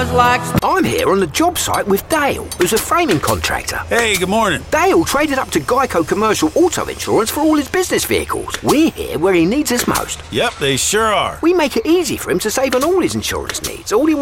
was like... I'm here on the job site with Dale, who's a framing contractor. Hey, good morning. Dale traded up to Geico Commercial Auto Insurance for all his business vehicles. We're here where he needs us most. Yep, they sure are. We make it easy for him to save on all his insurance needs, all in